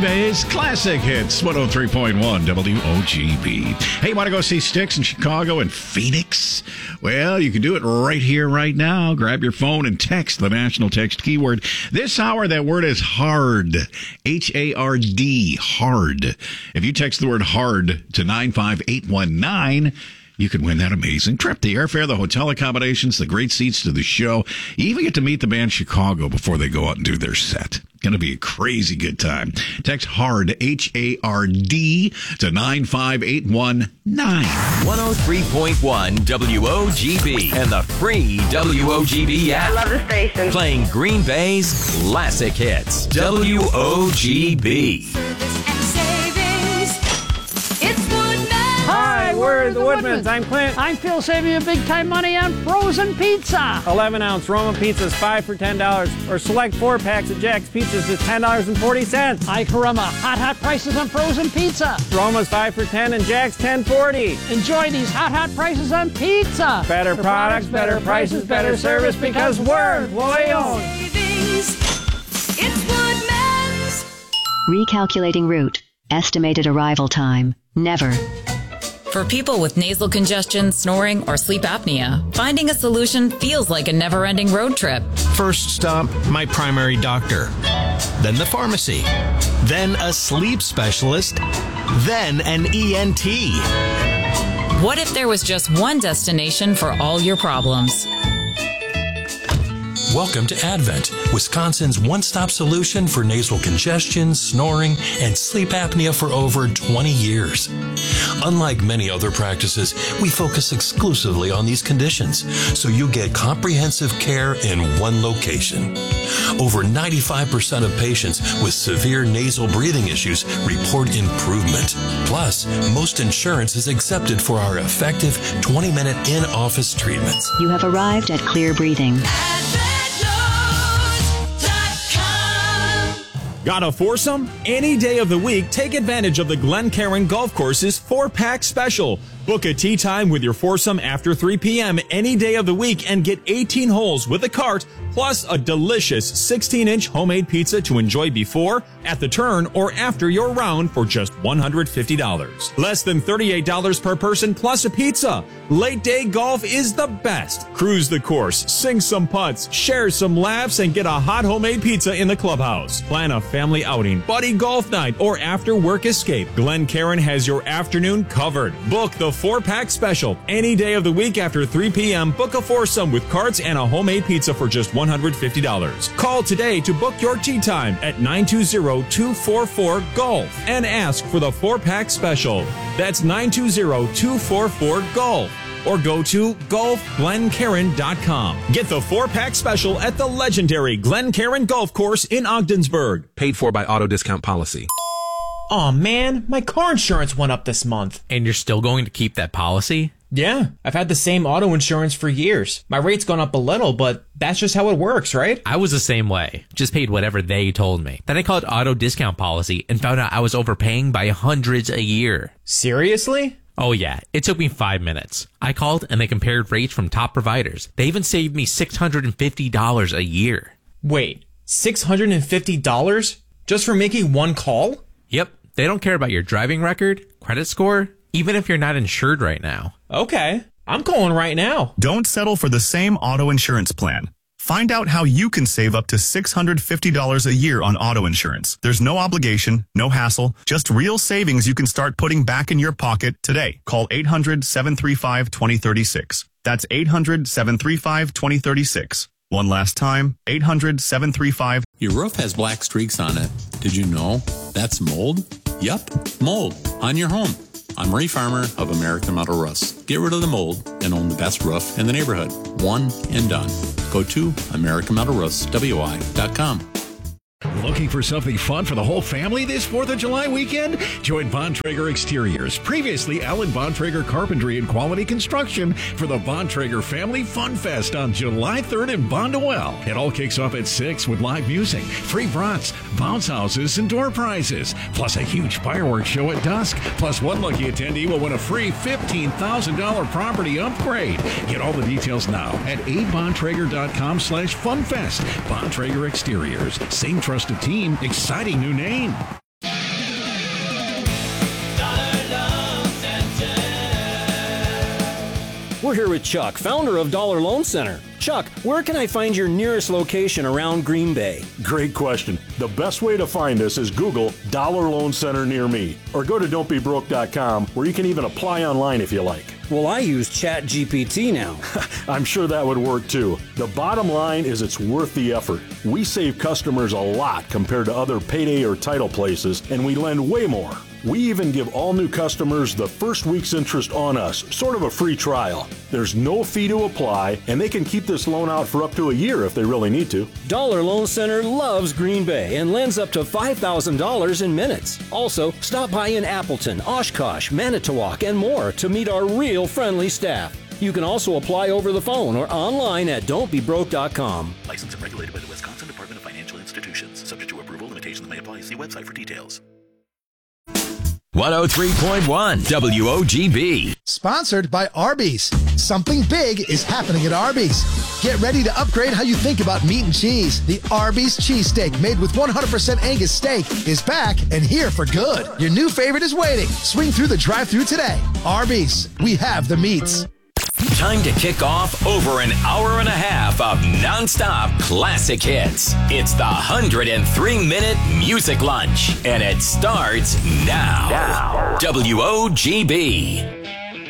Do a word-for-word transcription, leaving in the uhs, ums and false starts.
Bay's Classic Hits, one oh three point one W O G B. Hey, want to go see Styx in Chicago and Phoenix? Well, you can do it right here, right now. Grab your phone and text the national text keyword. This hour, that word is hard. H A R D, hard. If you text the word hard to nine five eight one nine, you could win that amazing trip. The airfare, the hotel accommodations, the great seats to the show. You even get to meet the band Chicago before they go out and do their set. Going to be a crazy good time. Text HARD, H A R D, to nine five eight one nine. one oh three point one W O G B and the free W O G B app. I love the station. Playing Green Bay's Classic Hits. W O G B. Hi, we're the Woodmans. I'm Clint. I'm Phil, saving you big time money on frozen pizza. eleven ounce Roma pizzas, five for ten dollars. Or select four packs of Jack's pizzas at ten dollars and forty cents. Hi, Karama. Hot, hot prices on frozen pizza. Roma's five for ten and Jack's ten forty. Enjoy these hot, hot prices on pizza. Better For products, better prices, better service because we're loyal. It's Woodman's. Recalculating route. Estimated arrival time. Never. For people with nasal congestion, snoring, or sleep apnea, finding a solution feels like a never-ending road trip. First stop, my primary doctor. Then the pharmacy. Then a sleep specialist. Then an E N T. What if there was just one destination for all your problems? Welcome to Advent, Wisconsin's one-stop solution for nasal congestion, snoring, and sleep apnea for over twenty years. Unlike many other practices, we focus exclusively on these conditions, so you get comprehensive care in one location. Over ninety-five percent of patients with severe nasal breathing issues report improvement. Plus, most insurance is accepted for our effective twenty-minute in-office treatments. You have arrived at Clear Breathing. Got a foursome? Any day of the week, take advantage of the Glencairn Golf Course's four-pack special. Book a tee time with your foursome after three p.m. any day of the week and get eighteen holes with a cart, plus a delicious sixteen inch homemade pizza to enjoy before, at the turn, or after your round for just one hundred fifty dollars. Less than thirty-eight dollars per person plus a pizza. Late day golf is the best. Cruise the course, sing some putts, share some laughs, and get a hot homemade pizza in the clubhouse. Plan a family outing, buddy golf night, or after work escape. Glencairn has your afternoon covered. Book the four-pack special. Any day of the week after three p.m., book a foursome with carts and a homemade pizza for just one hundred fifty dollars. Call today to book your tea time at nine two zero, two four four, GOLF and ask for the four-pack special. That's nine two zero, two four four, GOLF. Or go to golf glencairn dot com. Get the four-pack special at the legendary Glencairn Golf Course in Ogdensburg. Paid for by Auto Discount Policy. Aw, man, my car insurance went up this month. And you're still going to keep that policy? Yeah, I've had the same auto insurance for years. My rate's gone up a little, but that's just how it works, right? I was the same way. Just paid whatever they told me. Then I called Auto Discount Policy and found out I was overpaying by hundreds a year. Seriously? Oh yeah, it took me five minutes. I called and they compared rates from top providers. They even saved me six hundred fifty dollars a year. Wait, six hundred fifty dollars? Just for making one call? Yep, they don't care about your driving record, credit score, even if you're not insured right now. Okay, I'm calling right now. Don't settle for the same auto insurance plan. Find out how you can save up to six hundred fifty dollars a year on auto insurance. There's no obligation, no hassle, just real savings you can start putting back in your pocket today. Call eight hundred, seven three five, two zero three six. That's eight hundred, seven three five, two zero three six. One last time, eight hundred, seven three five. Your roof has black streaks on it. Did you know that's mold? Yup, mold on your home. I'm Ray Farmer of American Metal Roofs. Get rid of the mold and own the best roof in the neighborhood. One and done. Go to American Metal Roofs W I dot com. Looking for something fun for the whole family this fourth of July weekend? Join Bontrager Exteriors, previously Allen Bontrager Carpentry and Quality Construction, for the Bontrager Family Fun Fest on July third in Bondwell. It all kicks off at six with live music, free brats, bounce houses, and door prizes, plus a huge fireworks show at dusk. Plus, one lucky attendee will win a free fifteen thousand dollars property upgrade. Get all the details now at a bontrager dot com slash funfest. Bontrager Exteriors, same trusted team, exciting new name. We're here with Chuck, founder of Dollar Loan Center. Chuck, where can I find your nearest location around Green Bay? Great question. The best way to find us is Google Dollar Loan Center near me, or go to don't be broke dot com, where you can even apply online if you like. Well, I use Chat G P T now. I'm sure that would work too. The bottom line is it's worth the effort. We save customers a lot compared to other payday or title places, and we lend way more. We even give all new customers the first week's interest on us, sort of a free trial. There's no fee to apply, and they can keep this loan out for up to a year if they really need to. Dollar Loan Center loves Green Bay and lends up to five thousand dollars in minutes. Also, stop by in Appleton, Oshkosh, Manitowoc, and more to meet our real friendly staff. You can also apply over the phone or online at don't be broke dot com. Licensed and regulated by the Wisconsin Department of Financial Institutions. Subject to approval, limitations may apply. See website for details. one oh three point one W O G B. Sponsored by Arby's. Something big is happening at Arby's. Get ready to upgrade how you think about meat and cheese. The Arby's cheesesteak made with one hundred percent Angus steak is back and here for good. Your new favorite is waiting. Swing through the drive-thru today. Arby's. We have the meats. Time to kick off over an hour and a half of nonstop classic hits. It's the one hundred three minute Music Lunch, and it starts now. now. W O G B.